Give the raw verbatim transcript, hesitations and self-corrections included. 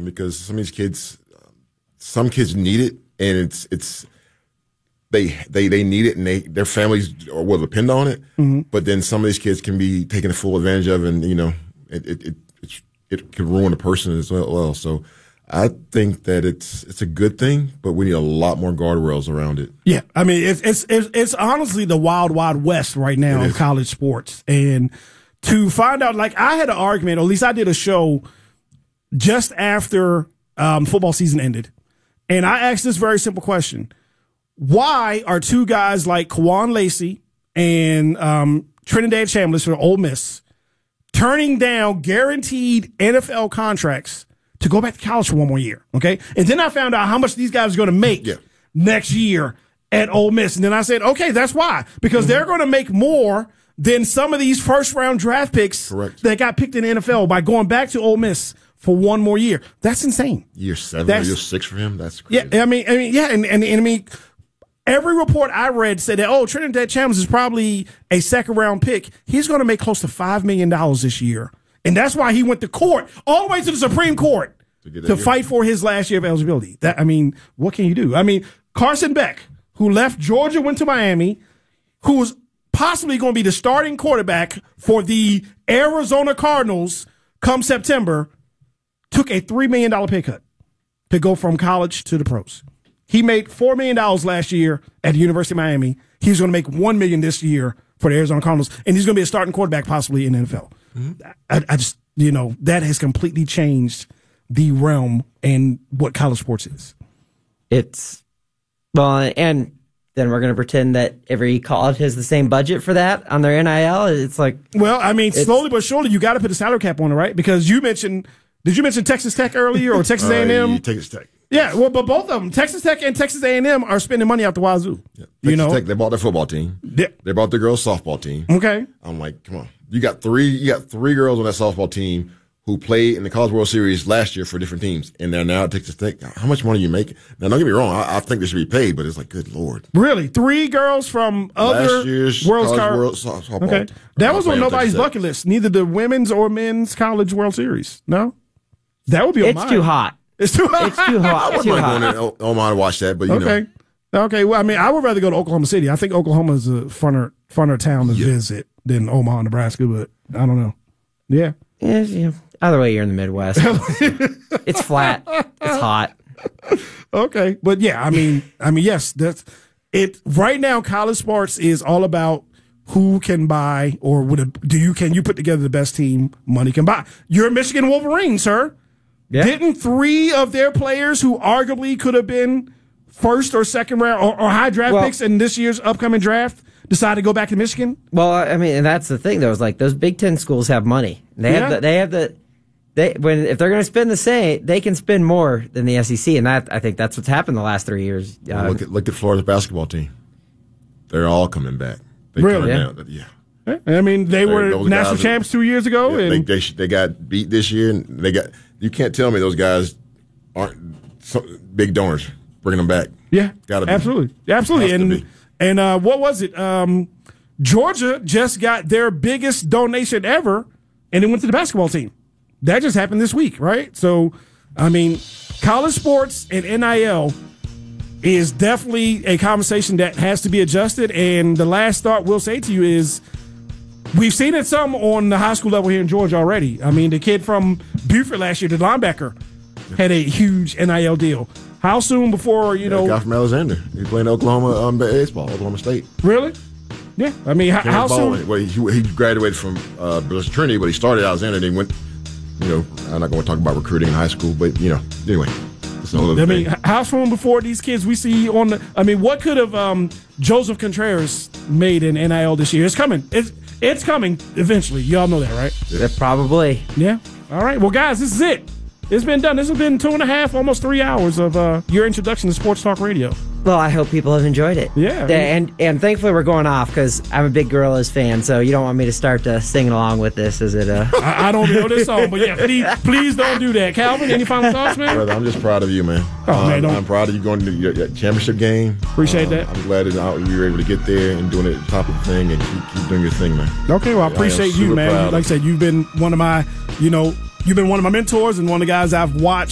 um, because some of these kids, some kids need it, and it's it's they they they need it, and they their families will depend on it. Mm-hmm. But then some of these kids can be taken full advantage of, and you know, it it it, it, it can ruin a person as well. So I think that it's it's a good thing, but we need a lot more guardrails around it. Yeah, I mean, it's it's it's, it's honestly the wild, wild west right now in college sports, and to find out, like I had an argument, or at least I did a show just after um, football season ended, and I asked this very simple question: why are two guys like Kawan Lacey and um, Trinidad Chambliss for Ole Miss turning down guaranteed N F L contracts to go back to college for one more year? Okay, and then I found out how much these guys are going to make yeah. next year at Ole Miss, and then I said, okay, that's why, because mm-hmm. they're going to make more than some of these first-round draft picks Correct. that got picked in the N F L by going back to Ole Miss for one more year. That's insane. Year seven That's, or year six for him? That's crazy. Yeah, I mean, I mean, yeah, and, and, and I mean, every report I read said that, oh, Trinidad Chambliss is probably a second-round pick. He's going to make close to five million dollars this year, and that's why he went to court, all the way to the Supreme Court, to, to fight for his last year of eligibility. That I mean, what can you do? I mean, Carson Beck, who left Georgia, went to Miami, who was possibly going to be the starting quarterback for the Arizona Cardinals come September, took a three million dollars pay cut to go from college to the pros. He made four million dollars last year at the University of Miami. He's going to make one million dollars this year for the Arizona Cardinals, and he's going to be a starting quarterback possibly in the N F L. Mm-hmm. I, I just, you know, that has completely changed the realm and what college sports is. It's, well, and then we're going to pretend that every college has the same budget for that on their N I L. It's like, well, I mean, slowly but surely, you got to put a salary cap on it, right? Because you mentioned, did you mention Texas Tech earlier or Texas uh, A and M? Texas Tech. Yeah, well, but both of them, Texas Tech and Texas A and M, are spending money out the wazoo. Yeah. Texas you know, Tech, they bought their football team. Yeah. They bought their girls' softball team. Okay. I'm like, come on, you got three, you got three girls on that softball team who played in the College World Series last year for different teams, and they're now at Texas Tech. How much money are you making? Now, don't get me wrong. I, I think they should be paid, but it's like, good Lord. Really? Three girls from other last year's World College Car- World softball. Okay. That uh, was on nobody's bucket list, neither the women's or men's College World Series. No? That would be on It's mine. too hot. It's too hot. It's too hot. I wouldn't mind going to Omaha to watch that, but you okay. know. Okay. Well, I mean, I would rather go to Oklahoma City. I think Oklahoma is a funner, funner town to yeah. visit than Omaha, Nebraska, but I don't know. Yeah. Yeah, yeah. Either way, you're in the Midwest. It's flat. It's hot. Okay, but yeah, I mean, I mean, yes, that's it. Right now, college sports is all about who can buy, or would it, do you can you put together the best team money can buy. You're a Michigan Wolverine, sir. Yeah. Didn't three of their players who arguably could have been first or second round or, or high draft well, picks in this year's upcoming draft decide to go back to Michigan? Well, I mean, and that's the thing, though, is like those Big Ten schools have money. They yeah. have the, they have the, they, when, if they're going to spend the same, they can spend more than the S E C. And that, I think that's what's happened the last three years. Well, uh, look at, look at Florida's basketball team. They're all coming back. They really? Yeah. Down, yeah. I mean, they, they were national champs two years ago. Yeah, and they, they, they got beat this year. And they got, you can't tell me those guys aren't so, big donors bringing them back. Yeah. Gotta be. Absolutely. Absolutely. And, and uh, what was it? Um, Georgia just got their biggest donation ever, and it went to the basketball team. That just happened this week, right? So, I mean, college sports and N I L is definitely a conversation that has to be adjusted. And the last thought we'll say to you is we've seen it some on the high school level here in Georgia already. I mean, the kid from Buford last year, the linebacker, had a huge N I L deal. How soon before, you yeah, know? A guy from Alexander. He played in Oklahoma um, baseball, Oklahoma State. Really? Yeah. I mean, how, how soon? Well, he, he graduated from uh, Trinity, but he started at Alexander and he went, you know, I'm not going to talk about recruiting in high school, but, you know, anyway. It's another I mean, thing. how soon before these kids we see on the, I mean, what could have um, Joseph Contreras made in N I L this year? It's coming. It's, it's coming eventually. Y'all know that, right? Yeah, probably. Yeah. All right. Well, guys, this is it. It's been done. This has been two and a half, almost three hours of uh, your introduction to Sports Talk Radio. Well, I hope people have enjoyed it. Yeah. And and thankfully we're going off because I'm a big Gorillaz fan, so you don't want me to start uh, singing along with this, is it? Uh... I, I don't know this song, but yeah, please, please don't do that. Calvin, any final thoughts, man? Brother, I'm just proud of you, man. Oh, um, man don't... I'm proud of you going to your, your championship game. Appreciate um, that. I'm glad that you were able to get there and doing it at the top of the thing and keep, keep doing your thing, man. Okay, well, I appreciate I you, man. Like I said, you've been one of my, you know, you've been one of my mentors and one of the guys I've watched